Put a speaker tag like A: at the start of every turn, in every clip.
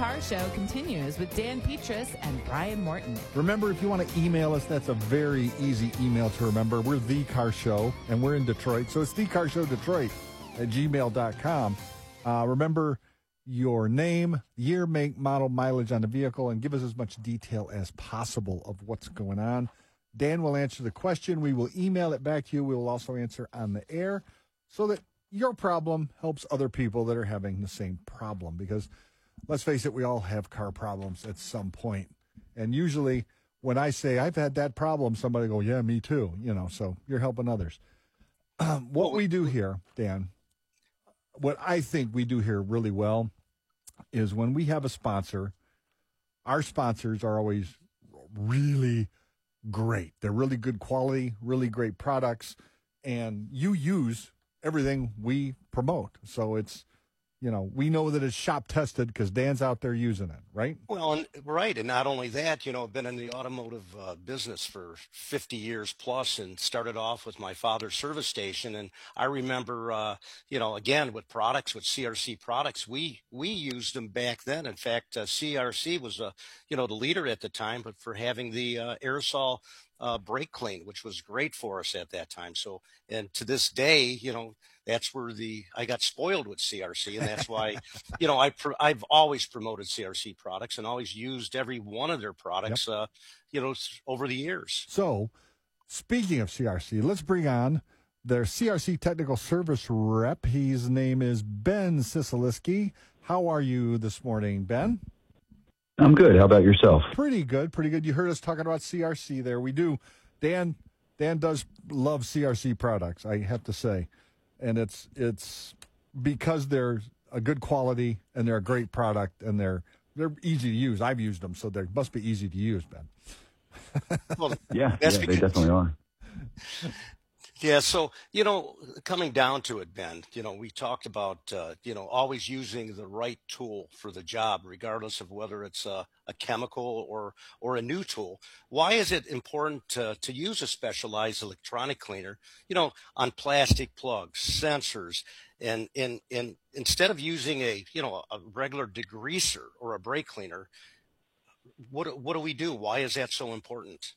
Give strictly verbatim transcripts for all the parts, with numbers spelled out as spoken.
A: Car Show continues with Dan Petras and Brian Morton.
B: Remember, if you want to email us, that's a very easy email to remember. We're The Car Show, and we're in Detroit, so it's The Car Show Detroit at gmail dot com. Uh, remember your name, year, make, model, mileage on the vehicle, and give us as much detail as possible of what's going on. Dan will answer the question. We will email it back to you. We will also answer on the air so that your problem helps other people that are having the same problem, because let's face it, we all have car problems at some point. And usually when I say I've had that problem, somebody go, yeah, me too. You know, so you're helping others. Um, what we do here, Dan, what I think we do here really well is when we have a sponsor, our sponsors are always really great. They're really good quality, really great products, and you use everything we promote. So it's, you know, we know that it's shop tested because Dan's out there using it, right?
C: Well, and, right. And not only that, you know, I've been in the automotive uh, business for fifty years plus, and started off with my father's service station. And I remember, uh, you know, again, with products, with C R C products, we, we used them back then. In fact, uh, C R C was, uh, you know, the leader at the time, but for having the uh, aerosol uh, brake clean, which was great for us at that time. So, and to this day, you know, that's where the, I got spoiled with C R C, and that's why, you know, I, pr- I've always promoted C R C products and always used every one of their products, yep. uh, you know, over the years.
B: So speaking of C R C, let's bring on their C R C technical service rep. His name is Ben Sisiliski. How are you this morning, Ben?
D: I'm good. How about yourself?
B: Pretty good, pretty good. You heard us talking about C R C there. We do. Dan, Dan does love C R C products, I have to say. And it's it's because they're a good quality and they're a great product and they're they're easy to use. I've used them, so they must be easy to use, Ben.
C: Well,
D: yeah, yeah they definitely are.
C: Yeah, so, you know, coming down to it, Ben, you know, we talked about, uh, you know, always using the right tool for the job, regardless of whether it's a, a chemical or or a new tool. Why is it important to, to use a specialized electronic cleaner, you know, on plastic plugs, sensors, and, and, and instead of using a, you know, a regular degreaser or a brake cleaner, what, what do we do? Why is that so important?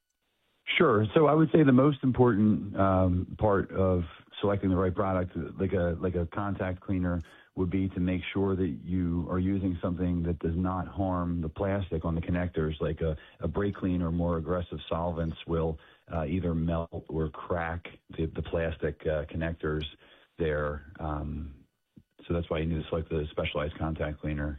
D: Sure. So I would say the most important um, part of selecting the right product, like a like a contact cleaner, would be to make sure that you are using something that does not harm the plastic on the connectors. Like a, a brake clean or more aggressive solvents will uh, either melt or crack the, the plastic uh, connectors there. Um, so that's why you need to select the specialized contact cleaner.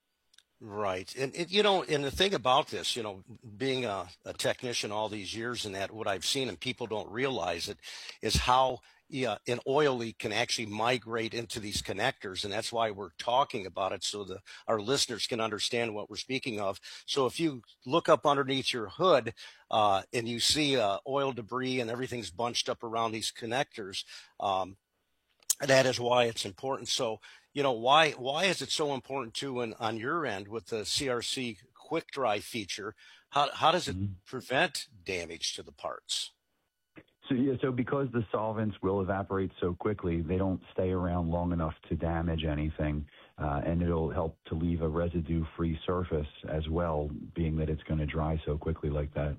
C: Right. And, it, you know, and the thing about this, you know, being a, a technician all these years and that, what I've seen, and people don't realize it, is how yeah, an oil leak can actually migrate into these connectors. And that's why we're talking about it, so that our listeners can understand what we're speaking of. So if you look up underneath your hood uh, and you see uh, oil debris and everything's bunched up around these connectors, um, that is why it's important. So, you know, why why is it so important too? And on your end with the C R C quick dry feature, how how does it mm-hmm. prevent damage to the parts?
D: So yeah, so because the solvents will evaporate so quickly, they don't stay around long enough to damage anything, uh, and it'll help to leave a residue-free surface as well, being that it's going to dry so quickly like that.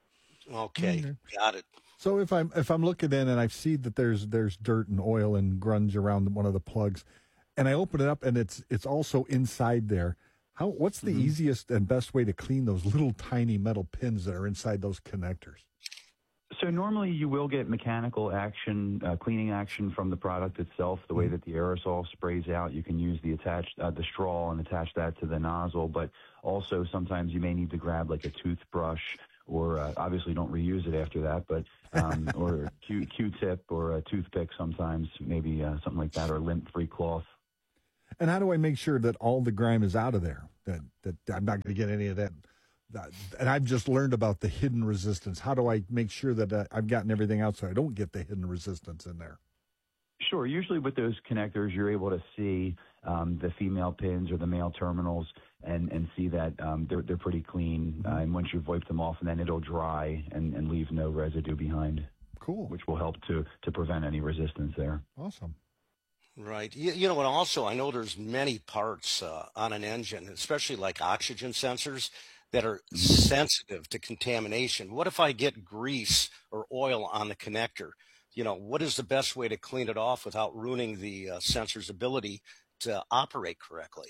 C: Okay, mm-hmm. Got it.
B: So if I'm if I'm looking in and I see that there's there's dirt and oil and grunge around one of the plugs, and I open it up and it's it's also inside there, how what's the mm-hmm. easiest and best way to clean those little tiny metal pins that are inside those connectors?
D: So normally you will get mechanical action, uh, cleaning action from the product itself. The way that the aerosol sprays out, you can use the attached uh, the straw and attach that to the nozzle. But also sometimes you may need to grab like a toothbrush, or uh, obviously don't reuse it after that, but um, or Q, Q-tip or a toothpick sometimes, maybe uh, something like that, or lint-free cloth.
B: And how do I make sure that all the grime is out of there? That that I'm not going to get any of that. that. And I've just learned about the hidden resistance. How do I make sure that uh, I've gotten everything out so I don't get the hidden resistance in there?
D: Sure. Usually with those connectors, you're able to see um, the female pins or the male terminals and, and see that um, they're, they're pretty clean. Uh, and once you've wiped them off, and then it'll dry and, and leave no residue behind.
B: Cool.
D: Which will help to, to prevent any resistance there.
B: Awesome.
C: Right. You, you know, and also I know there's many parts uh, on an engine, especially like oxygen sensors that are
D: Mhm.
C: sensitive to contamination. What if I get grease or oil on the connector? You know, what is the best way to clean it off without ruining the uh, sensor's ability to operate correctly?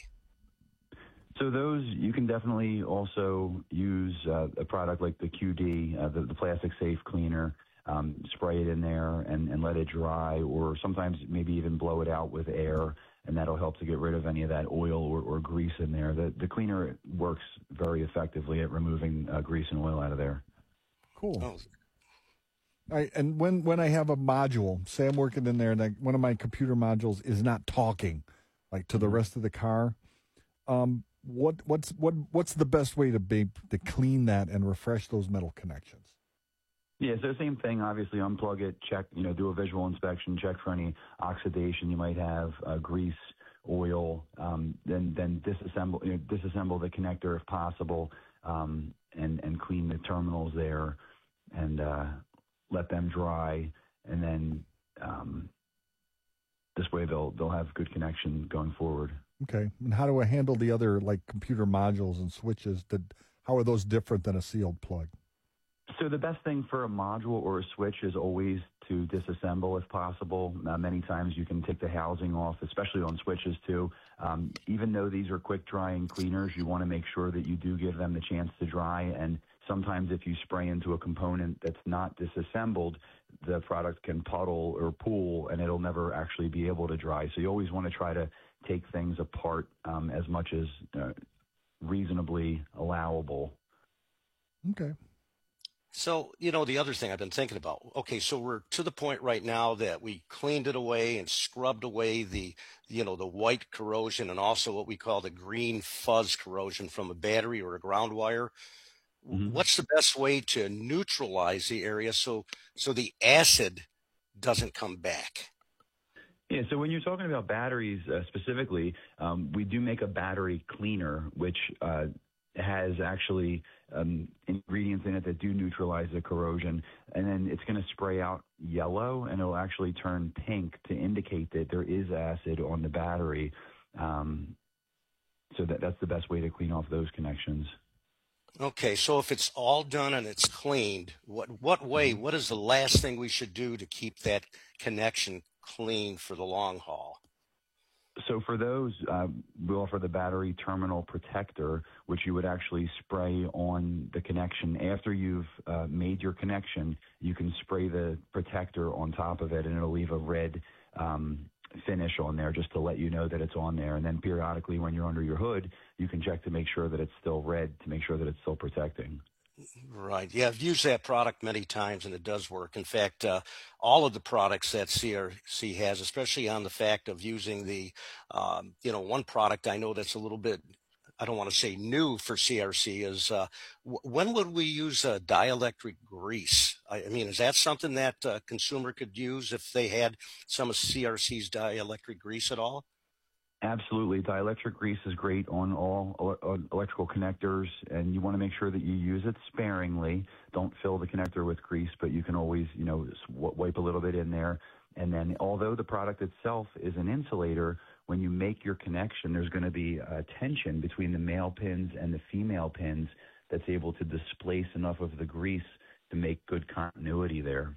D: So those you can definitely also use uh, a product like the Q D, uh, the, the plastic safe cleaner. Um, spray it in there and, and let it dry, or sometimes maybe even blow it out with air, and that'll help to get rid of any of that oil or, or grease in there. The, the cleaner works very effectively at removing uh, grease and oil out of there.
B: Cool.
C: Oh,
B: I, and when, when I have a module, say I'm working in there and I, one of my computer modules is not talking like to the
D: Mhm.
B: rest of the car, um, what what's what what's the best way to be to clean that and refresh those metal connections?
D: Yeah, so same thing. Obviously, unplug it, check, you know, do a visual inspection, check for any oxidation you might have, uh, grease, oil. Um, then then disassemble, you know, disassemble the connector if possible, um, and and clean the terminals there, and uh, let them dry, and then um, this way they'll they'll have good connection going forward.
B: Okay. And how do I handle the other like computer modules and switches? That how are those different than a sealed plug?
D: So the best thing for a module or a switch is always to disassemble if possible. Uh, many times you can take the housing off, especially on switches too. Um, even though these are quick drying cleaners, you want to make sure that you do give them the chance to dry. And sometimes if you spray into a component that's not disassembled, the product can puddle or pool and it'll never actually be able to dry. So you always want to try to take things apart um, as much as uh, reasonably allowable.
B: Okay.
C: so, you know, the other thing I've been thinking about, okay, so we're to the point right now that we cleaned it away and scrubbed away the, you know, the white corrosion and also what we call the green fuzz corrosion from a battery or a ground wire. W-
D: Mhm.
C: What's the best way to neutralize the area so so the acid doesn't come back?
D: Yeah, so when you're talking about batteries uh, specifically, um, we do make a battery cleaner, which uh, has actually um, ingredients in it that do neutralize the corrosion. And then it's going to spray out yellow, and it'll actually turn pink to indicate that there is acid on the battery. Um, so that, that's the best way to clean off those connections.
C: Okay, so if it's all done and it's cleaned, what what way,
D: Mhm.
C: what is the last thing we should do to keep that connection clean for the long haul?
D: So for those, uh, we offer the battery terminal protector, which you would actually spray on the connection. After you've uh, made your connection, you can spray the protector on top of it, and it'll leave a red um, finish on there just to let you know that it's on there. And then periodically, when you're under your hood, you can check to make sure that it's still red to make sure that it's still protecting.
C: Right. Yeah, I've used that product many times and it does work. In fact, uh, all of the products that C R C has, especially on the fact of using the, um, you know, one product I know that's a little bit, I don't want to say new for C R C is uh, w- when would we use uh, dielectric grease? I, I mean, is that something that uh, consumer could use if they had some of C R C's dielectric grease at all?
D: Absolutely. Dielectric grease is great on all ele- on electrical connectors, and you want to make sure that you use it sparingly. Don't fill the connector with grease, but you can always, you know, s- w- wipe a little bit in there. And then, although the product itself is an insulator, when you make your connection, there's going to be a tension between the male pins and the female pins that's able to displace enough of the grease to make good continuity there.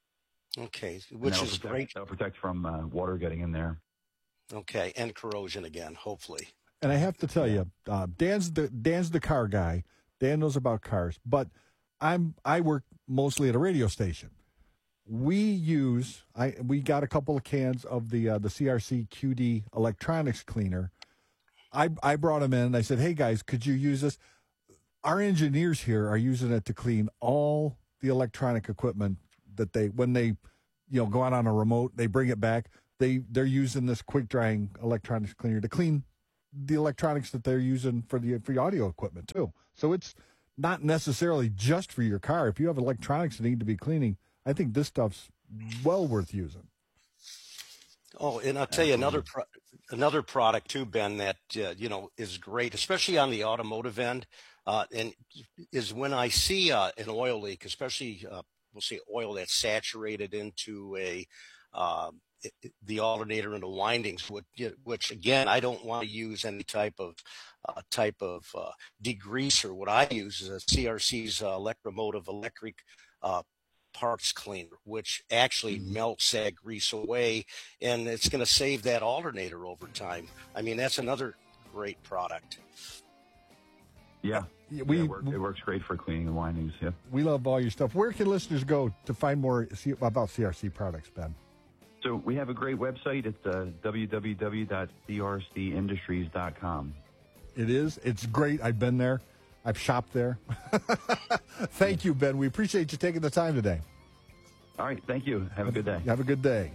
C: Okay,
D: And
C: which
D: that'll
C: is
D: protect,
C: great.
D: that'll protect from uh, water getting in there.
C: Okay, and corrosion again, hopefully.
B: And I have to tell
D: Yeah.
B: you, uh, Dan's the Dan's the car guy. Dan knows about cars, but I'm I work mostly at a radio station. We use I we got a couple of cans of the uh, the C R C Q D electronics cleaner. I I brought them in and I said, "Hey guys, could you use this?" Our engineers here are using it to clean all the electronic equipment that they when they you know go out on a remote, they bring it back. They they're using this quick drying electronics cleaner to clean the electronics that they're using for the for the audio equipment too. So it's not necessarily just for your car. If you have electronics that need to be cleaning, I think this stuff's well worth using.
C: Oh, and I'll tell you another
D: Absolutely.
C: pro- another product too, Ben, that uh, you know is great, especially on the automotive end, uh, and is when I see uh, an oil leak, especially uh, we'll say oil that's saturated into a uh, the alternator into windings, which, which again, I don't want to use any type of uh, type of uh, degreaser. What I use is a C R C's uh, electromotive electric uh, parts cleaner, which actually mm-hmm. melts that grease away, and it's going to save that alternator over time. I mean, that's another great product.
D: Yeah,
B: we,
D: yeah, it, works, it works great for cleaning the windings. Yeah,
B: we love all your stuff. Where can listeners go to find more about C R C products, Ben?
D: So we have a great website. It's uh, w w w dot c r c industries dot com.
B: It is. It's great. I've been there. I've shopped there. Thank you, Ben. We appreciate you taking the time today.
D: All right. Thank you. Have a good day.
B: Have a good day.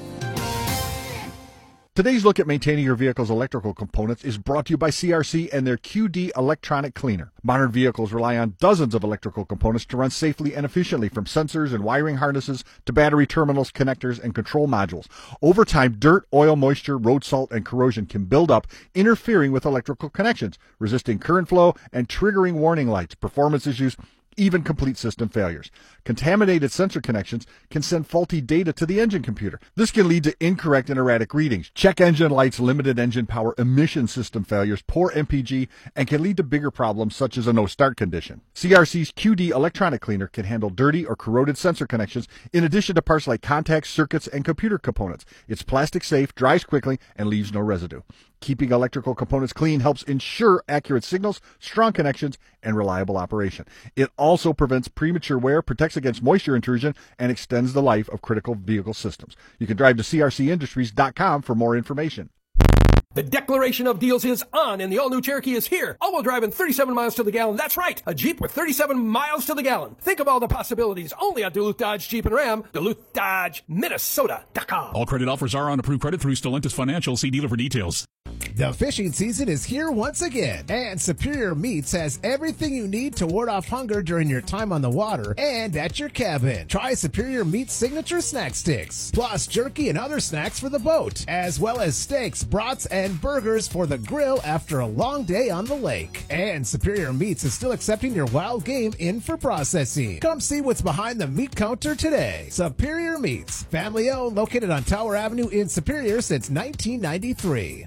B: Today's look at maintaining your vehicle's electrical components is brought to you by C R C and their Q D electronic cleaner. Modern vehicles rely on dozens of electrical components to run safely and efficiently, from sensors and wiring harnesses to battery terminals, connectors, and control modules. Over time, dirt, oil, moisture, road salt, and corrosion can build up, interfering with electrical connections, resisting current flow, and triggering warning lights, performance issues, even complete system failures. Contaminated sensor connections can send faulty data to the engine computer. This can lead to incorrect and erratic readings, check engine lights, limited engine power, emission system failures, poor M P G, and can lead to bigger problems such as a no-start condition. C R C's Q D electronic cleaner can handle dirty or corroded sensor connections in addition to parts like contacts, circuits, and computer components. It's plastic safe, dries quickly, and leaves no residue. Keeping electrical components clean helps ensure accurate signals, strong connections, and reliable operation. It also prevents premature wear, protects against moisture intrusion, and extends the life of critical vehicle systems. You can drive to c r c industries dot com for more information.
E: The declaration of deals is on, and the all-new Cherokee is here. All-wheel drive and thirty-seven miles to the gallon. That's right, a Jeep with thirty-seven miles to the gallon. Think of all the possibilities only at Duluth Dodge Jeep and Ram. Duluth Dodge Minnesota dot com.
F: All credit offers are on approved credit through Stellantis Financial. See dealer for details.
G: The fishing season is here once again, and Superior Meats has everything you need to ward off hunger during your time on the water and at your cabin. Try Superior Meats signature snack sticks, plus jerky and other snacks for the boat, as well as steaks, brats, and burgers for the grill after a long day on the lake. And Superior Meats is still accepting your wild game in for processing. Come see what's behind the meat counter today. Superior Meats, family owned, located on Tower Avenue in Superior since nineteen ninety-three.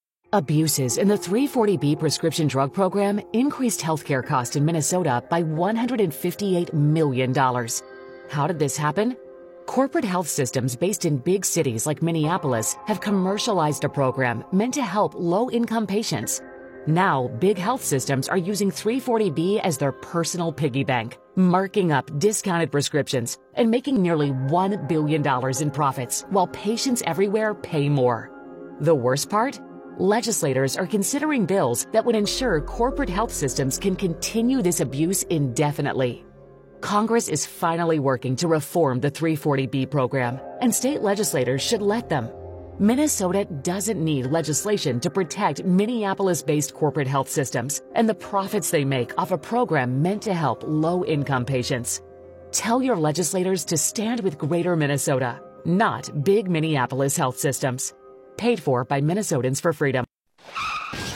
H: Abuses in the three forty B prescription drug program increased healthcare costs in Minnesota by one hundred fifty-eight million dollars. How did this happen? Corporate health systems based in big cities like Minneapolis have commercialized a program meant to help low-income patients. Now, big health systems are using three forty B as their personal piggy bank, marking up discounted prescriptions and making nearly one billion dollars in profits while patients everywhere pay more. The worst part? Legislators are considering bills that would ensure corporate health systems can continue this abuse indefinitely. Congress is finally working to reform the three forty B program, and state legislators should let them. Minnesota doesn't need legislation to protect Minneapolis-based corporate health systems and the profits they make off a program meant to help low-income patients. Tell your legislators to stand with Greater Minnesota, not big Minneapolis health systems. Paid for by Minnesotans for Freedom.